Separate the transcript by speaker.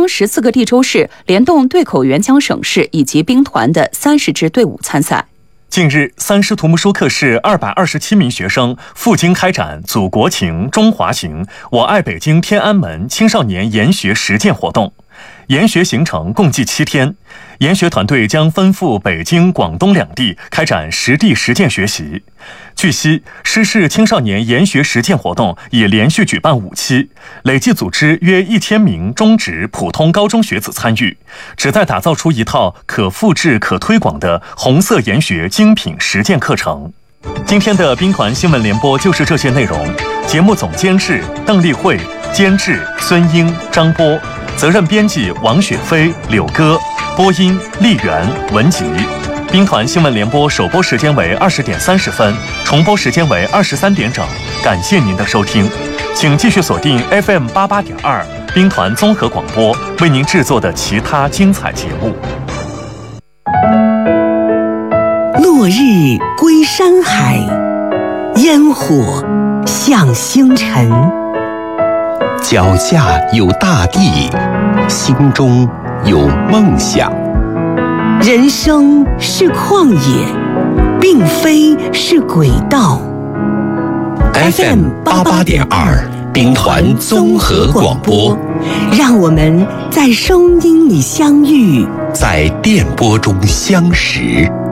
Speaker 1: 将14个地州市联动对口援疆省市以及兵团的30支队伍参赛。
Speaker 2: 近日，三师图木舒克市227名学生赴京开展祖国情、中华行、我爱北京天安门青少年研学实践活动。研学行程共计7天，研学团队将奔赴北京、广东两地开展实地实践学习。据悉，师市青少年研学实践活动已连续举办5期，累计组织约1000名中职、普通高中学子参与，旨在打造出一套可复制、可推广的红色研学精品实践课程。今天的兵团新闻联播就是这些内容。节目总监制邓丽慧，监制孙英、张波，责任编辑王雪飞、柳歌，播音丽媛、文吉。兵团新闻联播首播时间为20点30分，重播时间为23点整。感谢您的收听，请继续锁定 FM 88.2兵团综合广播为您制作的其他精彩节目。
Speaker 3: 落日归山海，烟火向星辰。
Speaker 4: 脚下有大地，心中有梦想。
Speaker 3: 人生是旷野，并非是轨道。
Speaker 4: FM 88.2兵团综合广播，
Speaker 3: 让我们在声音里相遇，
Speaker 4: 在电波中相识。